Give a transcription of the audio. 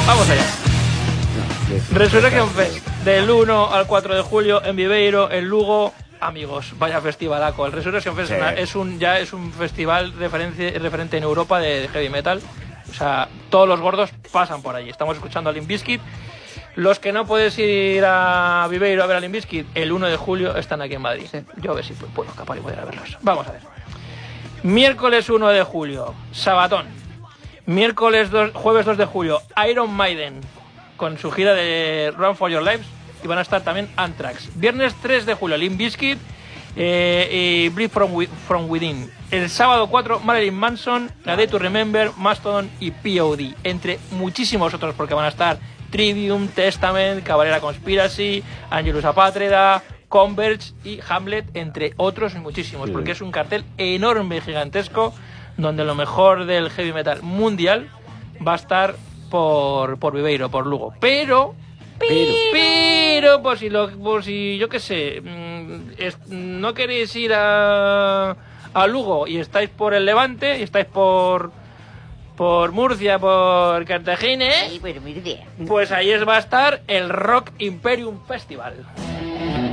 Vamos allá. Resurrection Fest, del 1 al 4 de julio en Viveiro, en Lugo. Amigos, vaya festivalaco. El Resurrection Fest es un festival referente en Europa de heavy metal. O sea, todos los gordos pasan por allí. Estamos escuchando a Limp Bizkit. Los que no puedes ir a Viveiro a ver a Limp Bizkit, el 1 de julio están aquí en Madrid. Yo a ver si puedo escapar y poder verlos. Vamos a ver. Miércoles 1 de julio, Sabaton. Jueves 2 de julio, Iron Maiden, con su gira de Run for Your Lives. Y van a estar también Anthrax. Viernes 3 de julio, Limp Bizkit y Bleed From Within. El sábado 4, Marilyn Manson, A Day to Remember, Mastodon y POD. Entre muchísimos otros, porque van a estar Trivium, Testament, Cavalera Conspiracy, Angelus Apátrida, Converge y Hamlet, entre otros muchísimos. Porque es un cartel enorme y gigantesco, donde lo mejor del heavy metal mundial va a estar por Viveiro, por Lugo. Pero por si yo qué sé, no queréis ir a Lugo y estáis por el Levante y estáis por Murcia, por Cartagena, pues ahí va a estar el Rock Imperium Festival.